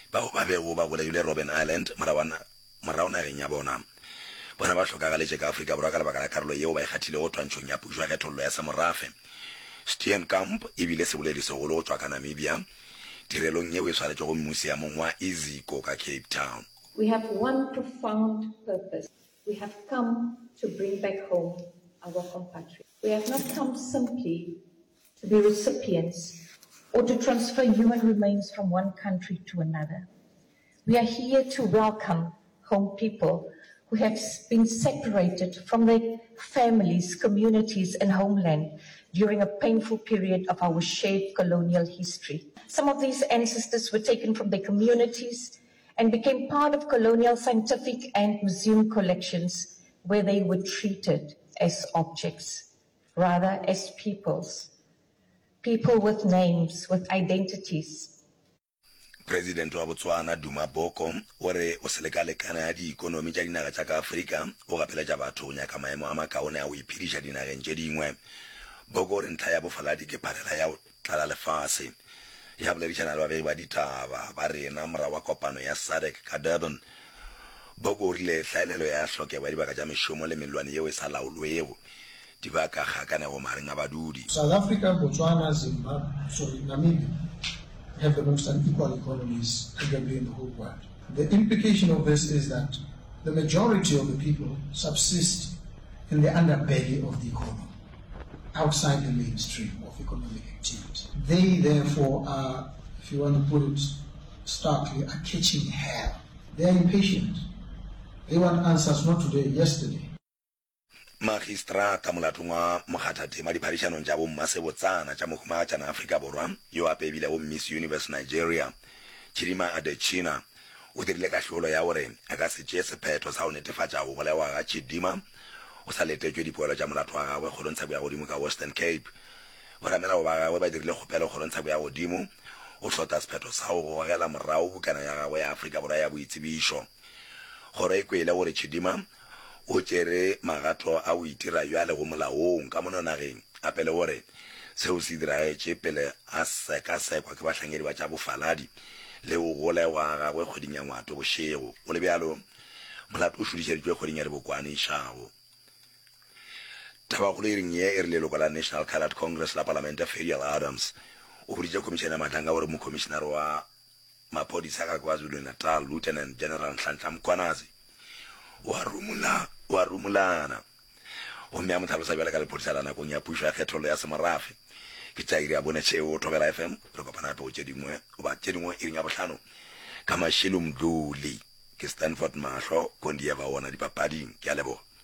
ba bego ba bolaile Robben Island maraona ge nya bona bona ba hlokagale ka Afrika Borwa ka lebaka la karolo yeo ba ikgathile go twantshong ya pušwa ya thollo ya Semorafe. Steenkamp e bile se boledi se go lo tswa ka Namibia tirelong yeo e tshwanetse go museumong wa Iziko ka Cape Town. We have one profound purpose. We have come to bring back home our compatriots. We have not come simply to be recipients or to transfer human remains from one country to another. We are here to welcome home people who have been separated from their families, communities, and homeland during a painful period of our shared colonial history. Some of these ancestors were taken from their communities and became part of colonial scientific and museum collections where they were treated as objects, rather as peoples. People with names, with identities. President wa Botswana Duma Boko ore o seleka-lekana ya diikonomi tša dinaga tša ka Afrika o gapeletša batho go nyaka maemo a makaone a go iphediša dinageng tše dingwe. Boko re ntlha ya bofaladi ke pharela ya go tlala lefase ya boledišana le babegi ba ditaba ba rena morago wa kopano ya SADC ka Durban. Boko o rile hlaelelo ya hlokego ya dibaka tša mešomo le melwane yeo e sa laolwego di ba ka gakanego mareng a badudi. South Africa, Botswana, Namibia have the most unequal economies arguably in the whole world. The implication of this is that the majority of the people subsist in the underbelly of the economy, outside the mainstream of economic activity. They therefore are, if you want to put it starkly, are catching hell. They are impatient. They want answers not today, yesterday. Magistrata molatung wa mokgathatema diphadišanong tša bommasebotsana tša mohuma tša na Afrika Borwa yo a pebile go Miss Universe Nigeria Chidima Adechina o dirile kahlolo ya gore a ka se tšee sephetho sa go netefatša go bolewa ga Chidima o sa letetšwe dipoelo tša molato wa gagwe kgolontsha bo ya godimo ka Western Cape. Boramelago ba gagwe ba dirile kgopelo kgolontsha bo ya godimo o hlota sephetho sa go gogela morago bukana ya gagwe ya Afrika Borwa ya boitsebišo. Kgoro e kwele gore Chidima o tšere magato a o itira bjale go molaong ka mononageng a pele gore seo se diragetše pele a sekasekwa ke bahlangedi ba tša bofaladi le go golegwa gagwe kgweding ya ngwato bošego o le bjalo molato o šodišeditšwe kgweding ya dibokwane išago. Tabagolo e reng ye e rile leloko la National Coloured Congress la Palamente Ferial Adams o boditše komišene ya matlanga gore mokomišenare wa maphodisa ka KwaZulu-Natal Lieutenant General Nhlanhla Mkhwanazi wa rumulana o mme a motlhalosa bjale ka lephodisa la nakong ya pušo ya kgethollo ya Semorafe ke tšairi ya bone tšeo o Thobela FM re kopana gape go tše dingwe e reng ya bohlano ka Mashilo Mdluli ke Stanford Mahlo kondi ya ba wona dipapading ke a leboga.